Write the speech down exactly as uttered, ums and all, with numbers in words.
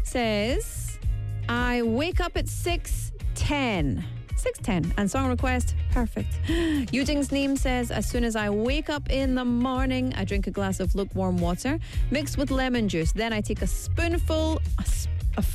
says, I wake up at six ten. six ten. And song request, perfect. Euging's name says, as soon as I wake up in the morning, I drink a glass of lukewarm water mixed with lemon juice. Then I take a spoonful, a spoonful